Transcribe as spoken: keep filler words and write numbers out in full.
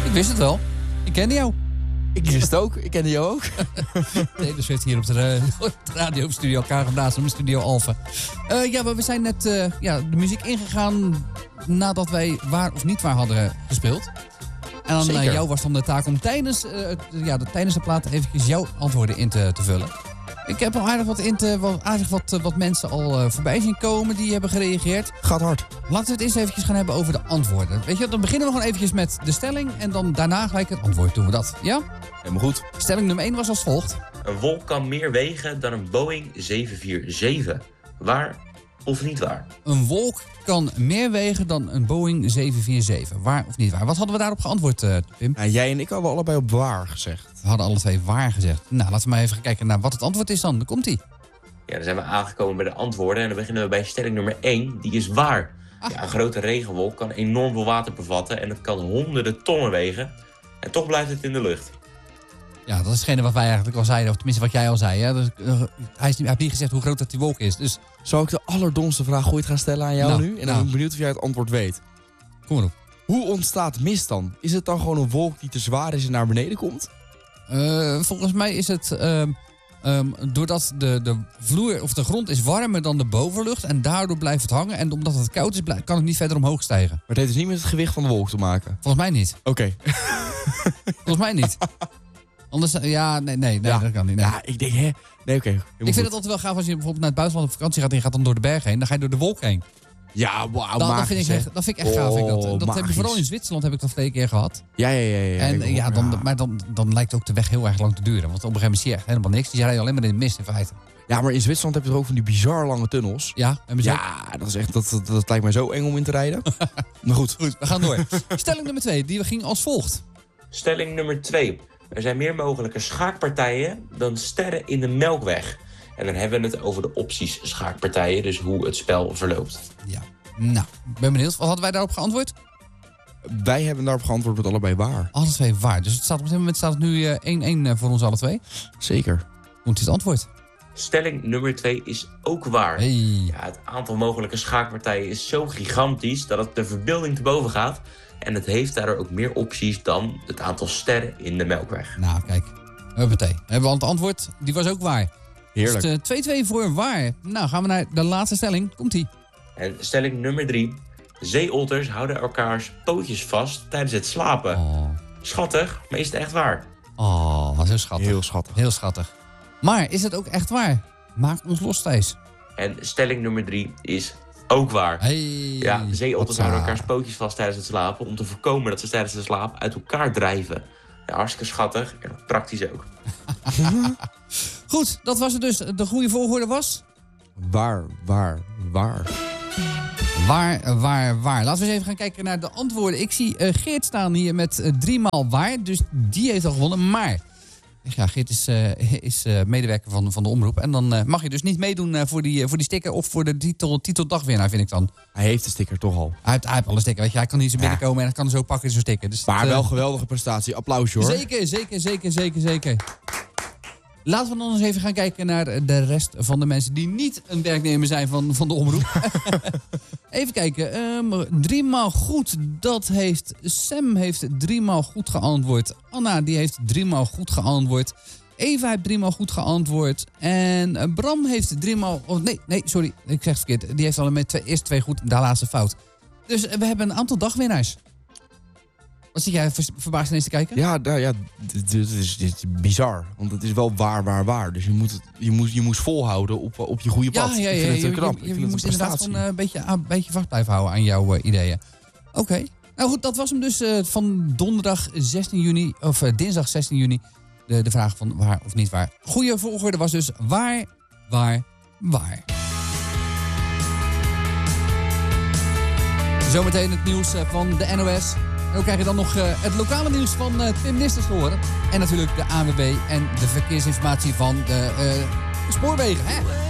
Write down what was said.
Ik wist het wel. Ik kende jou. Ik wist het ook. Ik kende jou ook. Taylor Swift hier op de, uh, de radio op Studio Kagendaas, op Studio Alphen. Uh, ja, maar we zijn net uh, ja, de muziek ingegaan nadat wij waar of niet waar hadden gespeeld. En dan uh, jou was dan de taak om tijdens, uh, ja, de, tijdens de plaat eventjes jouw antwoorden in te, te vullen. Ik heb al aardig wat, in te, wat, aardig wat, wat mensen al uh, voorbij zien komen die hebben gereageerd. Gaat hard. Laten we het eens eventjes gaan hebben over de antwoorden. Weet je, dan beginnen we gewoon eventjes met de stelling en dan daarna gelijk het antwoord. Doen we dat, ja? Helemaal goed. Stelling nummer één was als volgt. Een wolk kan meer wegen dan een Boeing zeven vier zeven. Waar of niet waar? Een wolk kan meer wegen dan een Boeing zeven vier zeven. Waar of niet waar? Wat hadden we daarop geantwoord, uh, Pim? Ja, jij en ik hadden allebei op waar gezegd. We hadden alle twee waar gezegd. Nou, laten we maar even gaan kijken naar wat het antwoord is dan. Dan komt ie. Ja, dan zijn we aangekomen bij de antwoorden. En dan beginnen we bij stelling nummer één. Die is waar. Ah. Ja, een grote regenwolk kan enorm veel water bevatten. En het kan honderden tonnen wegen. En toch blijft het in de lucht. Ja, dat is hetgene wat wij eigenlijk al zeiden. Of tenminste wat jij al zei. Hè? Dus, uh, hij, is, hij heeft niet gezegd hoe groot dat die wolk is. Dus... Zou ik de allerdomste vraag ooit gaan stellen aan jou nou, nu? En dan nou. ben ik benieuwd of jij het antwoord weet. Kom maar op. Hoe ontstaat mist dan? Is het dan gewoon een wolk die te zwaar is en naar beneden komt? Uh, volgens mij is het... Uh, um, doordat de, de vloer of de grond is warmer dan de bovenlucht. En daardoor blijft het hangen. En omdat het koud is, blijf, kan het niet verder omhoog stijgen. Maar het heeft dus niet met het gewicht van de wolk te maken? Volgens mij niet. Oké. Okay. Volgens mij niet. Anders, ja, nee, nee, nee ja. dat kan niet. Nee. Ja, ik denk, hè? Nee, oké. Okay. Ik vind goed. Het altijd wel gaaf als je bijvoorbeeld naar het buitenland op vakantie gaat en je gaat dan door de berg heen. Dan ga je door de wolk heen. Ja, wauw, dat, dat, vind ik echt, dat vind ik echt gaaf. Oh, ik dat dat heb ik vooral in Zwitserland heb ik dat twee keer gehad. Ja, ja, ja. ja en, ik, ja, dan, ja. Maar dan, dan lijkt ook de weg heel erg lang te duren. Want op een gegeven moment zie je echt helemaal niks. Die rijden alleen maar in de mist in feite. Ja, maar in Zwitserland heb je er ook van die bizar lange tunnels. Ja, en ja dat, is echt, dat, dat, dat lijkt mij zo eng om in te rijden. Maar goed. Goed, we gaan door. Stelling nummer twee, die ging als volgt. Stelling nummer twee. Er zijn meer mogelijke schaakpartijen dan sterren in de Melkweg. En dan hebben we het over de opties schaakpartijen, dus hoe het spel verloopt. Ja, nou, ik ben benieuwd. Wat hadden wij daarop geantwoord? Wij hebben daarop geantwoord met allebei waar. Alle twee waar. Dus het staat op dit moment staat het nu één-één uh, voor ons alle twee. Zeker. Komt het antwoord? Stelling nummer twee is ook waar. Hey. Ja, het aantal mogelijke schaakpartijen is zo gigantisch dat het de verbeelding te boven gaat. En het heeft daardoor ook meer opties dan het aantal sterren in de Melkweg. Nou, kijk. Huppatee. Hebben we al het antwoord? Die was ook waar. Heerlijk. Dus twee-twee voor waar. Nou, gaan we naar de laatste stelling. Komt-ie. En stelling nummer drie. Zeeotters houden elkaars pootjes vast tijdens het slapen. Oh. Schattig, maar is het echt waar? Oh, zo schattig. Heel schattig. Heel schattig. Maar is het ook echt waar? Maak ons los, Thijs. En stelling nummer drie is ook waar. Hey, ja, zeeotters houden elkaars pootjes vast tijdens het slapen om te voorkomen dat ze tijdens de slaap uit elkaar drijven. Ja, hartstikke schattig en praktisch ook. Goed, dat was het dus. De goede volgorde was? Waar, waar, waar. Waar, waar, waar. Laten we eens even gaan kijken naar de antwoorden. Ik zie uh, Geert staan hier met uh, driemaal waar. Dus die heeft al gewonnen. Maar ja, Geert is, uh, is uh, medewerker van, van de omroep. En dan uh, mag je dus niet meedoen uh, voor, die, uh, voor die sticker of voor de titel, titeldagwinnaar, vind ik dan. Hij heeft de sticker toch al. Hij heeft, hij heeft al een sticker. Weet je. Hij kan niet zo binnenkomen ja. en hij kan er zo pakken zo'n sticker. Dus maar het, uh, wel geweldige prestatie. Applausje hoor. Zeker, zeker, zeker, zeker, zeker. Laten we dan eens even gaan kijken naar de rest van de mensen die niet een werknemer zijn van, van de omroep. Even kijken. Um, driemaal goed. Dat heeft Sam heeft driemaal goed geantwoord. Anna die heeft driemaal goed geantwoord. Eva heeft driemaal goed geantwoord. En Bram heeft driemaal... Oh, nee, nee, sorry. Ik zeg het verkeerd. Die heeft al met twee, eerst twee goed en de laatste fout. Dus we hebben een aantal dagwinnaars. Wat zit jij verbaasd ineens te kijken? Ja, nou ja, dit is, dit is bizar. Want het is wel waar, waar, waar. Dus je moet, het, je moet, je moest volhouden op, op je goede pad. Ja, ja, ja. Ik vind je, het knap. je, je, je, je moest inderdaad van, uh, een, beetje, een beetje vast blijven houden aan jouw uh, ideeën. Oké. Okay. Nou goed, dat was hem dus uh, van donderdag zestien juni, of uh, dinsdag zestien juni. De, de vraag van waar of niet waar. Goeie volgorde was dus waar, waar, waar. Zometeen het nieuws uh, van de N O S. En dan krijg je dan nog uh, het lokale nieuws van uh, Pim Nisters te horen. En natuurlijk de A N W B en de verkeersinformatie van de uh, spoorwegen. Hè?